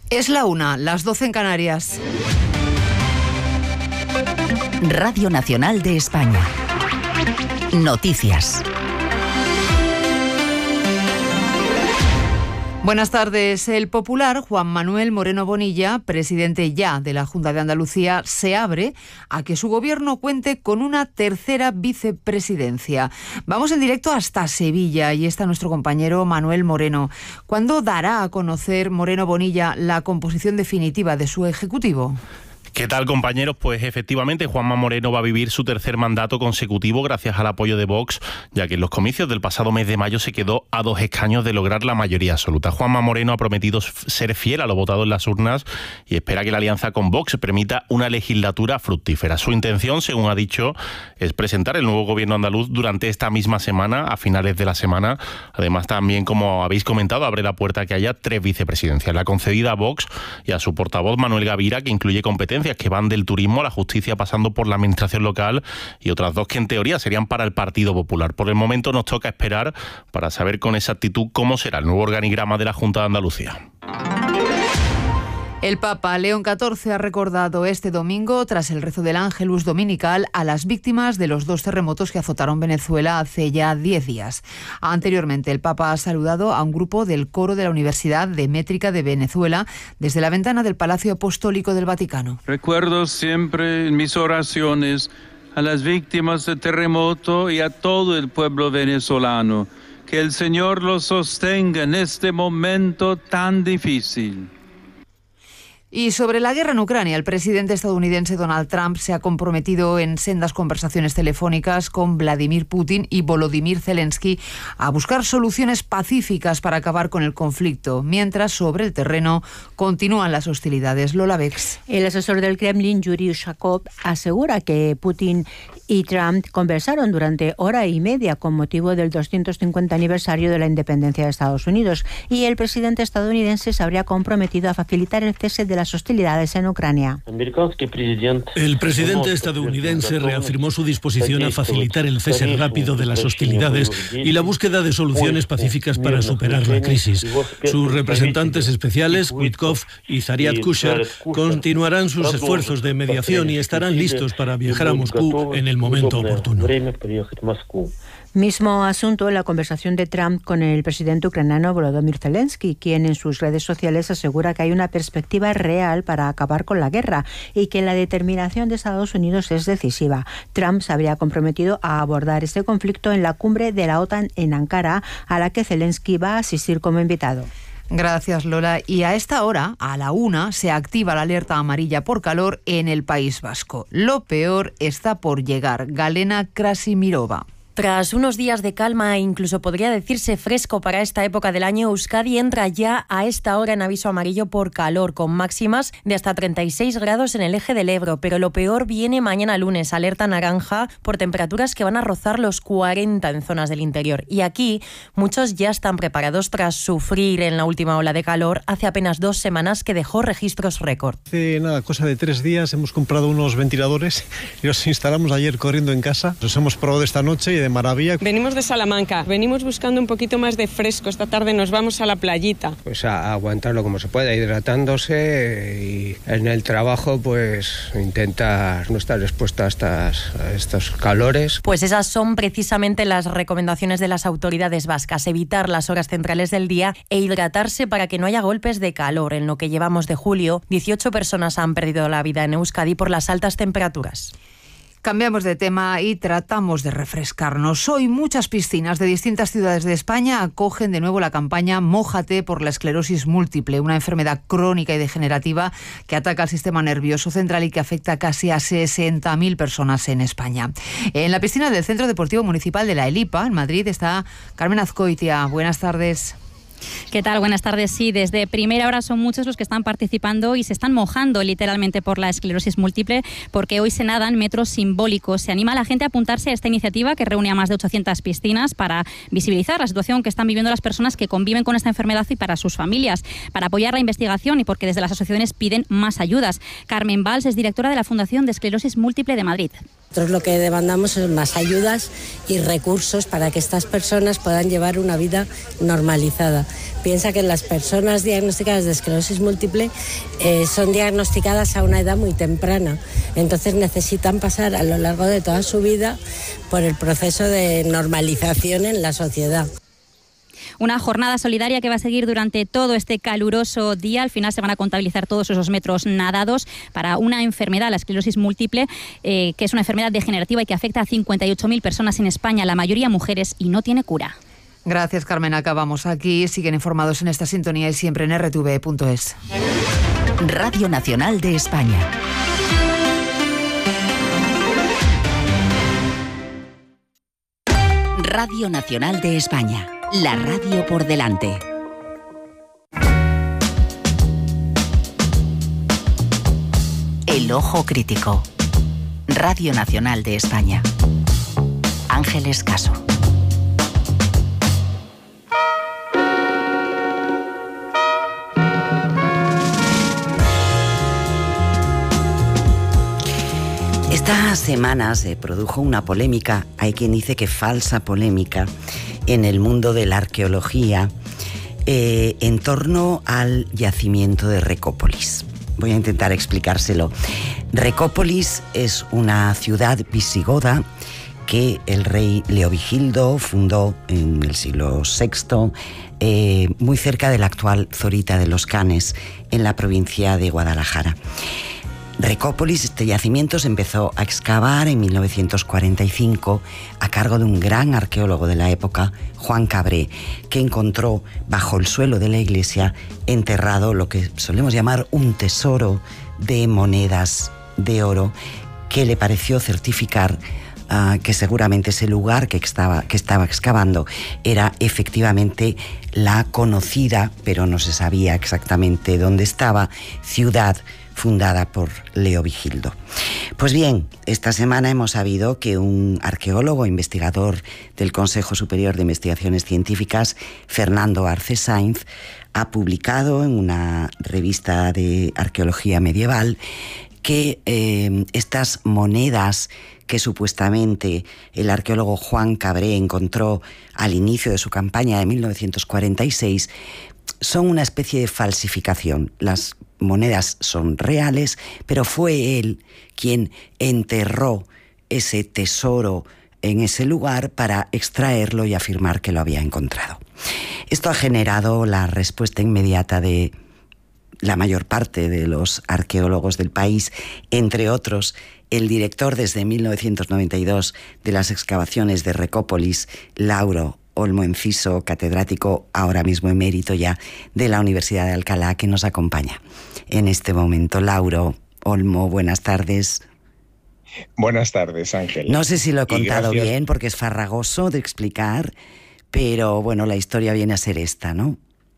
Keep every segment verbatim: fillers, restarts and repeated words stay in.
Es la una, las doce en Canarias. Radio Nacional de España. Noticias. Buenas tardes. El popular Juan Manuel Moreno Bonilla, presidente ya de la Junta de Andalucía, se abre a que su gobierno cuente con una tercera vicepresidencia. Vamos en directo hasta Sevilla y está nuestro compañero Manuel Moreno. ¿Cuándo dará a conocer Moreno Bonilla la composición definitiva de su ejecutivo? ¿Qué tal, compañeros? Pues efectivamente Juanma Moreno va a vivir su tercer mandato consecutivo gracias al apoyo de Vox, ya que en los comicios del pasado mes de mayo se quedó a dos escaños de lograr la mayoría absoluta. Juanma Moreno ha prometido ser fiel a lo votado en las urnas y espera que la alianza con Vox permita una legislatura fructífera. Su intención, según ha dicho, es presentar el nuevo gobierno andaluz durante esta misma semana, a finales de la semana. Además, también, como habéis comentado, abre la puerta a que haya tres vicepresidencias, la concedida a Vox y a su portavoz Manuel Gavira, que incluye competencias que van del turismo a la justicia, pasando por la administración local, y otras dos que en teoría serían para el Partido Popular. Por el momento nos toca esperar para saber con exactitud cómo será el nuevo organigrama de la Junta de Andalucía. El Papa León catorce ha recordado este domingo, tras el rezo del Ángelus dominical, a las víctimas de los dos terremotos que azotaron Venezuela hace ya diez días. Anteriormente, el Papa ha saludado a un grupo del coro de la Universidad de Métrica de Venezuela desde la ventana del Palacio Apostólico del Vaticano. Recuerdo siempre en mis oraciones a las víctimas del terremoto y a todo el pueblo venezolano. Que el Señor los sostenga en este momento tan difícil. Y sobre la guerra en Ucrania, el presidente estadounidense Donald Trump se ha comprometido en sendas conversaciones telefónicas con Vladimir Putin y Volodymyr Zelensky a buscar soluciones pacíficas para acabar con el conflicto, mientras sobre el terreno continúan las hostilidades. Lola Bex. El asesor del Kremlin, Yuri Ushakov, asegura que Putin y Trump conversaron durante hora y media con motivo del doscientos cincuenta aniversario de la independencia de Estados Unidos, y el presidente estadounidense se habría comprometido a facilitar el cese de las hostilidades en Ucrania. El presidente estadounidense reafirmó su disposición a facilitar el cese rápido de las hostilidades y la búsqueda de soluciones pacíficas para superar la crisis. Sus representantes especiales, Witkoff y Zariad Kusher, continuarán sus esfuerzos de mediación y estarán listos para viajar a Moscú en el momento oportuno. Mismo asunto en la conversación de Trump con el presidente ucraniano Volodymyr Zelensky, quien en sus redes sociales asegura que hay una perspectiva real para acabar con la guerra y que la determinación de Estados Unidos es decisiva. Trump se habría comprometido a abordar este conflicto en la cumbre de la OTAN en Ankara, a la que Zelensky va a asistir como invitado. Gracias, Lola. Y a esta hora, a la una, se activa la alerta amarilla por calor en el País Vasco. Lo peor está por llegar. Galena Krasimirova. Tras unos días de calma e incluso podría decirse fresco para esta época del año, Euskadi entra ya a esta hora en aviso amarillo por calor, con máximas de hasta treinta y seis grados en el eje del Ebro. Pero lo peor viene mañana lunes, alerta naranja por temperaturas que van a rozar los cuarenta en zonas del interior. Y aquí muchos ya están preparados tras sufrir en la última ola de calor hace apenas dos semanas que dejó registros récord. Hace nada, cosa de tres días hemos comprado unos ventiladores y los instalamos ayer corriendo en casa. Los hemos probado esta noche y de maravilla. Venimos de Salamanca, venimos buscando un poquito más de fresco. Esta tarde nos vamos a la playita. Pues a aguantarlo como se pueda, hidratándose, y en el trabajo pues intentar no estar expuesto a, estas, a estos calores. Pues esas son precisamente las recomendaciones de las autoridades vascas: evitar las horas centrales del día e hidratarse para que no haya golpes de calor. En lo que llevamos de julio, dieciocho personas han perdido la vida en Euskadi por las altas temperaturas. Cambiamos de tema y tratamos de refrescarnos. Hoy muchas piscinas de distintas ciudades de España acogen de nuevo la campaña Mójate por la esclerosis múltiple, una enfermedad crónica y degenerativa que ataca al sistema nervioso central y que afecta casi a sesenta mil personas en España. En la piscina del Centro Deportivo Municipal de la Elipa, en Madrid, está Carmen Azcoitia. Buenas tardes. ¿Qué tal? Buenas tardes. Sí, desde primera hora son muchos los que están participando y se están mojando literalmente por la esclerosis múltiple, porque hoy se nadan metros simbólicos. Se anima a la gente a apuntarse a esta iniciativa que reúne a más de ochocientas piscinas para visibilizar la situación que están viviendo las personas que conviven con esta enfermedad y para sus familias, para apoyar la investigación y porque desde las asociaciones piden más ayudas. Carmen Valls es directora de la Fundación de Esclerosis Múltiple de Madrid. Nosotros lo que demandamos es más ayudas y recursos para que estas personas puedan llevar una vida normalizada. Piensa que las personas diagnosticadas de esclerosis múltiple eh, son diagnosticadas a una edad muy temprana, entonces necesitan pasar a lo largo de toda su vida por el proceso de normalización en la sociedad. Una jornada solidaria que va a seguir durante todo este caluroso día. Al final se van a contabilizar todos esos metros nadados para una enfermedad, la esclerosis múltiple, eh, que es una enfermedad degenerativa y que afecta a cincuenta y ocho mil personas en España, la mayoría mujeres, y no tiene cura. Gracias, Carmen. Acabamos aquí. Siguen informados en esta sintonía y siempre en erre te ve punto es. Radio Nacional de España. Radio Nacional de España. La radio por delante. El ojo crítico. Radio Nacional de España. Ángeles Caso. Esta semana se produjo una polémica, hay quien dice que falsa polémica, en el mundo de la arqueología eh, en torno al yacimiento de Recópolis. Voy a intentar explicárselo. Recópolis es una ciudad visigoda que el rey Leovigildo fundó en el siglo sexto, eh, muy cerca de la actual Zorita de los Canes, en la provincia de Guadalajara. Recópolis, este yacimiento, se empezó a excavar en mil novecientos cuarenta y cinco a cargo de un gran arqueólogo de la época, Juan Cabré, que encontró bajo el suelo de la iglesia enterrado lo que solemos llamar un tesoro de monedas de oro, que le pareció certificar uh, que seguramente ese lugar que estaba, que estaba excavando era efectivamente la conocida, pero no se sabía exactamente dónde estaba, ciudad fundada por Leovigildo. Pues bien, esta semana hemos sabido que un arqueólogo, investigador del Consejo Superior de Investigaciones Científicas, Fernando Arce Sainz, ha publicado en una revista de arqueología medieval que eh, estas monedas que supuestamente el arqueólogo Juan Cabré encontró al inicio de su campaña de mil novecientos cuarenta y seis son una especie de falsificación. Las monedas son reales, pero fue él quien enterró ese tesoro en ese lugar para extraerlo y afirmar que lo había encontrado. Esto ha generado la respuesta inmediata de la mayor parte de los arqueólogos del país, entre otros el director desde mil novecientos noventa y dos de las excavaciones de Recópolis, Lauro Olmo Enciso, catedrático ahora mismo emérito ya de la Universidad de Alcalá, que nos acompaña en este momento. Lauro Olmo, buenas tardes. Buenas tardes, Ángel. No sé si lo he contado bien, porque es farragoso de explicar, pero bueno, la historia viene a ser esta, ¿no?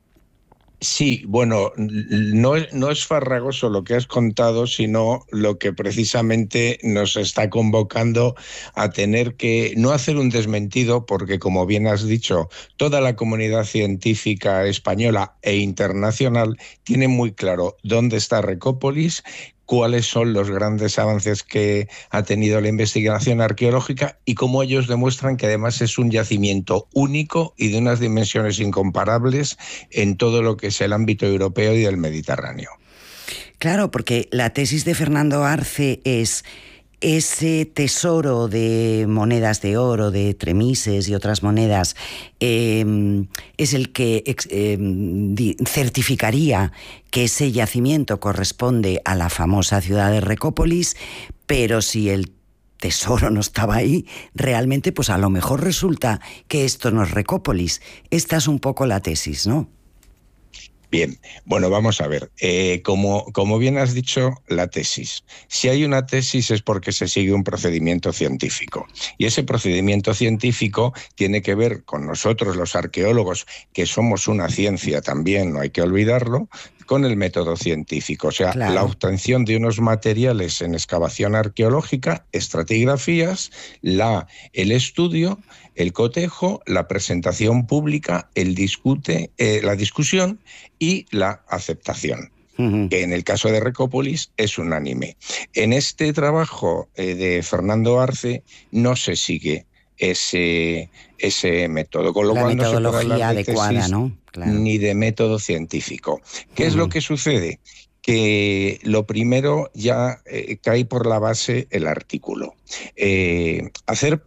Sí, bueno, no, no es farragoso lo que has contado, sino lo que precisamente nos está convocando a tener que no hacer un desmentido, porque como bien has dicho, toda la comunidad científica española e internacional tiene muy claro dónde está Recópolis, cuáles son los grandes avances que ha tenido la investigación arqueológica y cómo ellos demuestran que además es un yacimiento único y de unas dimensiones incomparables en todo lo que es el ámbito europeo y del Mediterráneo. Claro, porque la tesis de Fernando Arce es ese tesoro de monedas de oro, de tremises y otras monedas, eh, es el que eh, certificaría que ese yacimiento corresponde a la famosa ciudad de Recópolis, pero si el tesoro no estaba ahí, realmente pues a lo mejor resulta que esto no es Recópolis. Esta es un poco la tesis, ¿no? Bien, bueno, vamos a ver. Eh, como, como bien has dicho, la tesis. Si hay una tesis es porque se sigue un procedimiento científico. Y ese procedimiento científico tiene que ver con nosotros, los arqueólogos, que somos una ciencia también, no hay que olvidarlo, con el método científico. O sea, claro, la obtención de unos materiales en excavación arqueológica, estratigrafías, la, el estudio, el cotejo, la presentación pública, el discute, eh, la discusión y la aceptación, uh-huh. que en el caso de Recópolis es unánime. En este trabajo eh, de Fernando Arce no se sigue ese, ese método. Con lo La cual metodología no se puede hablar de adecuada, tesis, ¿no? Claro. Ni de método científico. ¿Qué uh-huh. es lo que sucede? Que lo primero ya eh, cae por la base el artículo. Eh, hacer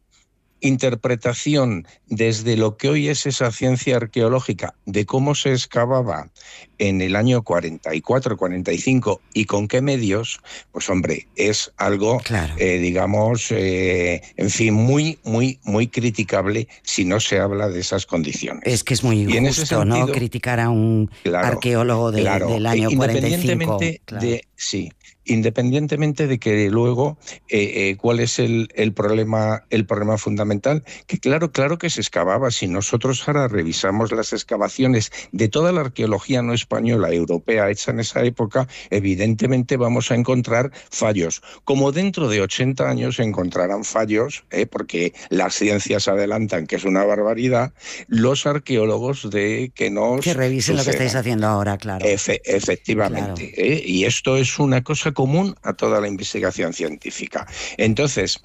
interpretación desde lo que hoy es esa ciencia arqueológica de cómo se excavaba en el año cuarenta y cuatro, cuarenta y cinco y con qué medios, pues hombre, es algo, claro. eh, digamos, eh, en fin, muy, muy, muy criticable si no se habla de esas condiciones. Es que es muy injusto, sentido, ¿no? Criticar a un claro, arqueólogo de, claro, del año cuarenta y cinco. Independientemente claro. de, sí, independientemente de que luego eh, eh, cuál es el, el problema el problema fundamental, que claro, claro que se excavaba. Si nosotros ahora revisamos las excavaciones de toda la arqueología no española, europea, hecha en esa época, evidentemente vamos a encontrar fallos. Como dentro de ochenta años encontrarán fallos, eh, porque las ciencias adelantan que es una barbaridad, los arqueólogos de que nos... Que revisen suceda. Lo que estáis haciendo ahora, claro. Efe, efectivamente. Claro. Eh, y esto es una cosa común a toda la investigación científica. Entonces,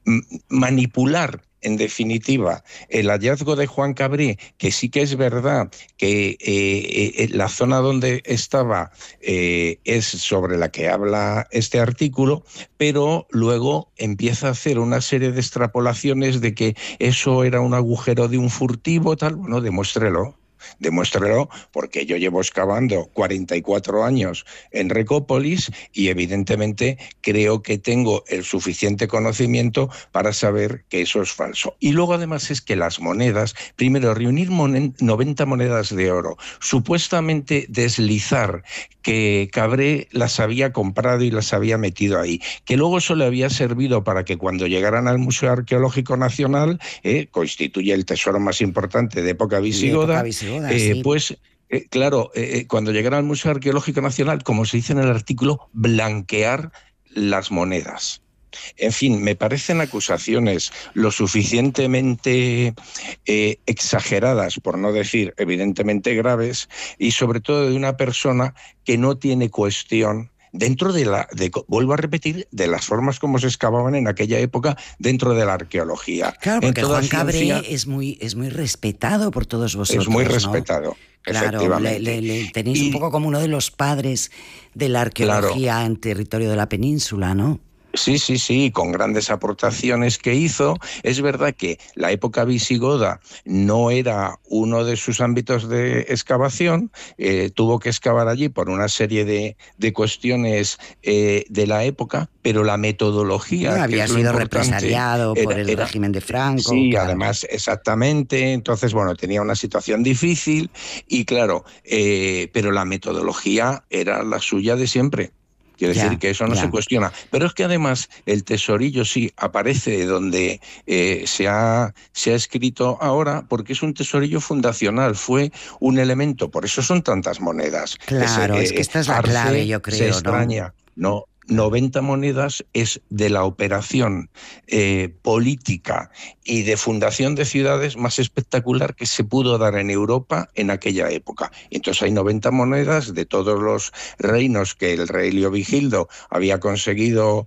manipular, en definitiva, el hallazgo de Juan Cabré, que sí que es verdad que eh, eh, la zona donde estaba eh, es sobre la que habla este artículo, pero luego empieza a hacer una serie de extrapolaciones de que eso era un agujero de un furtivo, tal, bueno, demuéstrelo. Demuéstrelo, porque yo llevo excavando cuarenta y cuatro años en Recópolis y evidentemente creo que tengo el suficiente conocimiento para saber que eso es falso. Y luego además es que las monedas, primero reunir monen, noventa monedas de oro, supuestamente deslizar que Cabré las había comprado y las había metido ahí, que luego eso le había servido para que cuando llegaran al Museo Arqueológico Nacional, eh, constituye el tesoro más importante de época visigoda, Eh, sí. Pues, eh, claro, eh, cuando llegara al Museo Arqueológico Nacional, como se dice en el artículo, blanquear las monedas. En fin, me parecen acusaciones lo suficientemente eh, exageradas, por no decir evidentemente graves, y sobre todo de una persona que no tiene cuestión dentro de la, de, vuelvo a repetir, de las formas como se excavaban en aquella época dentro de la arqueología. Claro, porque Juan Cabré ciencia, es muy es muy respetado por todos vosotros. Es muy ¿no? respetado, claro, efectivamente. Le, le, le tenéis y, un poco como uno de los padres de la arqueología claro. en territorio de la península, ¿no? Sí, sí, sí, con grandes aportaciones que hizo. Es verdad que la época visigoda no era uno de sus ámbitos de excavación, eh, tuvo que excavar allí por una serie de, de cuestiones eh, de la época, pero la metodología... No, había que sido represaliado por el era, régimen de Franco. Sí, claro. además, exactamente. Entonces, bueno, tenía una situación difícil y claro, eh, pero la metodología era la suya de siempre. Quiero decir ya, que eso no ya. se cuestiona. Pero es que además el tesorillo sí aparece donde eh, se, ha, se ha escrito ahora, porque es un tesorillo fundacional, fue un elemento, por eso son tantas monedas. Claro, Ese, es que esta es la Arce clave, yo creo. Se extraña, ¿no? no noventa monedas es de la operación eh, política y de fundación de ciudades más espectacular que se pudo dar en Europa en aquella época. Entonces hay noventa monedas de todos los reinos que el rey Leovigildo había conseguido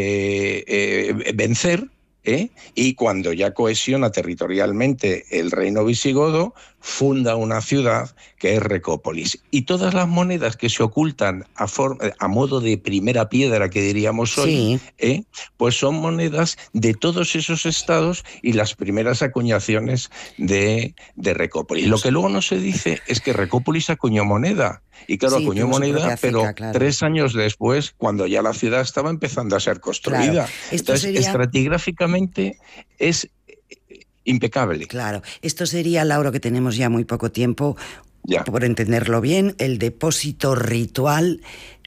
eh, eh, vencer, ¿eh? Y cuando ya cohesiona territorialmente el reino visigodo, funda una ciudad que es Recópolis. Y todas las monedas que se ocultan a, a modo de primera piedra, que diríamos hoy, sí. ¿eh? pues son monedas de todos esos estados y las primeras acuñaciones de, de Recópolis. Lo que luego no se dice es que Recópolis acuñó moneda. Y claro, sí, acuñó moneda, pero fica, claro. tres años después, cuando ya la ciudad estaba empezando a ser construida. Claro. Entonces, sería... estratigráficamente es impecable. Claro, esto sería, Lauro, que tenemos ya muy poco tiempo, ya. por entenderlo bien, el depósito ritual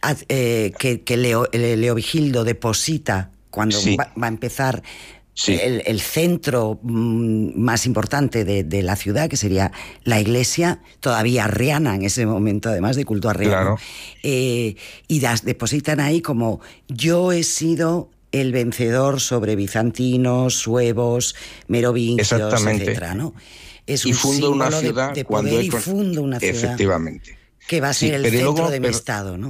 eh, que, que Leo, Leovigildo deposita cuando sí. va, va a empezar... Sí. El, el centro más importante de, de la ciudad, que sería la iglesia, todavía arriana en ese momento, además de culto arriano. Claro. Eh, y las depositan ahí como yo he sido el vencedor sobre bizantinos, suevos, merovingios, etcétera, ¿no? Es un y funda una ciudad de, de cuando poder hay... y funda una ciudad. Efectivamente. Que va a ser sí, el centro luego, de mi pero... estado, ¿no?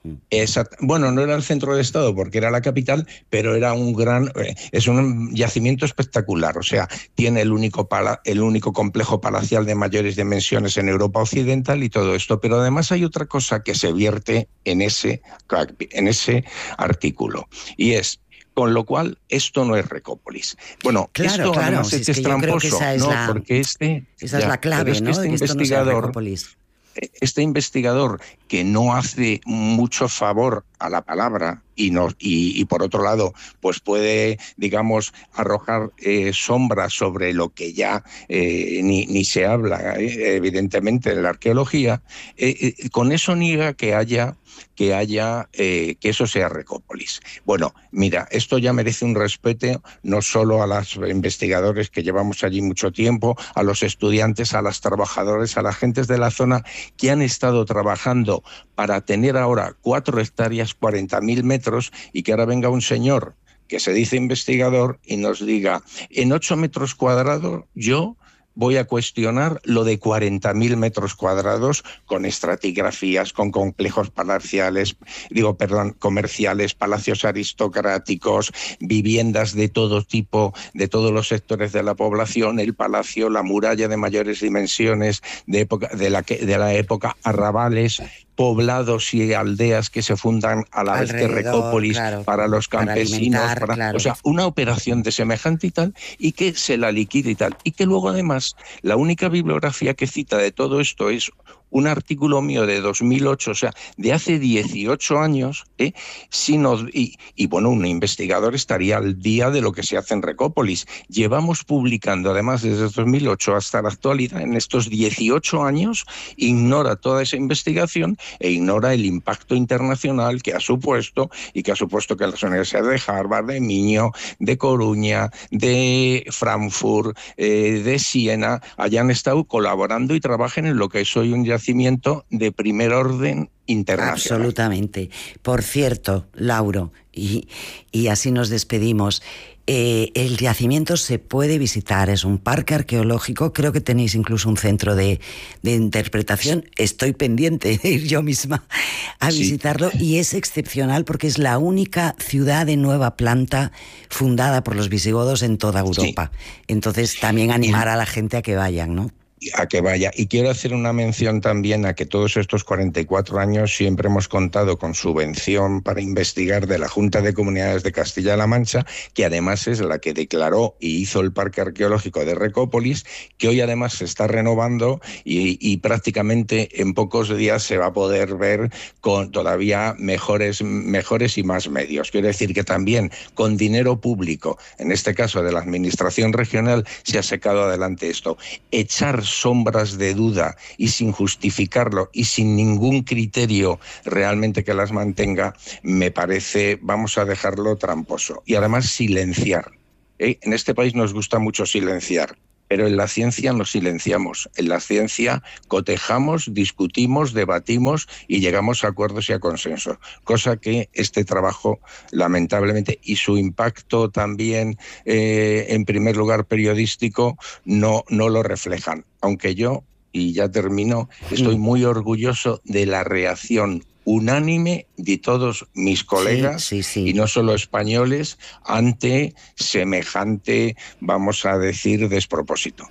Esa, bueno, no era el centro del estado porque era la capital, pero era un gran, es un yacimiento espectacular. O sea, tiene el único, pala, el único complejo palacial de mayores dimensiones en Europa Occidental y todo esto. Pero además hay otra cosa que se vierte en ese, en ese artículo, y es: con lo cual, esto no es Recópolis. Bueno, claro, esto claro, además si es, es que es tramposo, es ¿no? La, porque este, esa ya, es la clave, es que ¿no? este De que investigador, esto no sea Recópolis. Este investigador que no hace mucho favor a la palabra y, no, y, y por otro lado, pues puede, digamos, arrojar eh, sombras sobre lo que ya eh, ni, ni se habla, eh, evidentemente, en la arqueología, eh, eh, con eso niega que haya que haya eh, que eso sea Recópolis. Bueno, mira, esto ya merece un respeto no solo a los investigadores que llevamos allí mucho tiempo, a los estudiantes, a los trabajadores, a las gentes de la zona que han estado trabajando para tener ahora cuatro hectáreas, cuarenta mil metros, y que ahora venga un señor que se dice investigador y nos diga: en ocho metros cuadrados yo voy a cuestionar lo de cuarenta mil metros cuadrados con estratigrafías, con complejos palaciales, digo, perdón, comerciales, palacios aristocráticos, viviendas de todo tipo, de todos los sectores de la población, el palacio, la muralla de mayores dimensiones, de, época, de, la, que, de la época, arrabales, poblados y aldeas que se fundan a la Alrededor, vez que Recópolis, claro, para los campesinos, para para, claro. O sea, una operación de semejante y tal, y que se la liquide y tal, y que luego además la única bibliografía que cita de todo esto es un artículo mío de dos mil ocho, o sea, de hace dieciocho años, ¿eh? Si nos, y, y bueno, un investigador estaría al día de lo que se hace en Recópolis. Llevamos publicando, además, desde dos mil ocho hasta la actualidad, en estos dieciocho años, ignora toda esa investigación e ignora el impacto internacional que ha supuesto, y que ha supuesto que las universidades de Harvard, de Minho, de Coruña, de Frankfurt, eh, de Siena, hayan estado colaborando y trabajen en lo que es hoy un yacimiento de primer orden internacional. Absolutamente. Por cierto, Lauro, y, y así nos despedimos, eh, el yacimiento se puede visitar, es un parque arqueológico, creo que tenéis incluso un centro de, de interpretación, estoy pendiente de ir yo misma a sí. visitarlo, y es excepcional porque es la única ciudad de nueva planta fundada por los visigodos en toda Europa. Sí. Entonces también animar a la gente a que vayan, ¿no? A que vaya. Y quiero hacer una mención también a que todos estos cuarenta y cuatro años siempre hemos contado con subvención para investigar de la Junta de Comunidades de Castilla-La Mancha, que además es la que declaró y hizo el Parque Arqueológico de Recópolis, que hoy además se está renovando y, y prácticamente en pocos días se va a poder ver con todavía mejores, mejores y más medios. Quiero decir que también con dinero público, en este caso de la Administración Regional, se ha sacado adelante esto. Echar sombras de duda y sin justificarlo y sin ningún criterio realmente que las mantenga, me parece, vamos a dejarlo tramposo. Y además silenciar. ¿Eh? En este país nos gusta mucho silenciar, pero en la ciencia nos silenciamos. En la ciencia cotejamos, discutimos, debatimos y llegamos a acuerdos y a consensos, cosa que este trabajo, lamentablemente, y su impacto también, eh, en primer lugar periodístico, no, no lo reflejan. Aunque yo, y ya termino, estoy muy orgulloso de la reacción unánime de todos mis colegas, sí, sí, sí. y no solo españoles, ante semejante, vamos a decir, despropósito.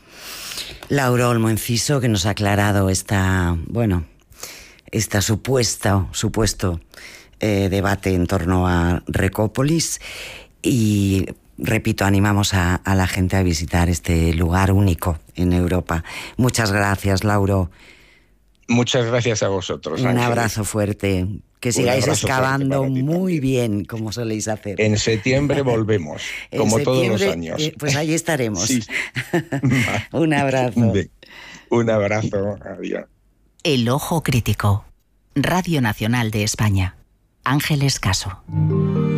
Lauro Olmo Enciso, que nos ha aclarado esta, bueno, esta supuesta, supuesto eh, debate en torno a Recópolis, y repito, animamos a, a la gente a visitar este lugar único en Europa. Muchas gracias, Lauro. Muchas gracias a vosotros, Un Ángeles. abrazo fuerte. Que sigáis excavando muy bien, como soléis hacer. En septiembre volvemos, como todos los años. Eh, pues ahí estaremos. Sí. Un abrazo. Un abrazo. Adiós. El Ojo Crítico. Radio Nacional de España. Ángeles Caso.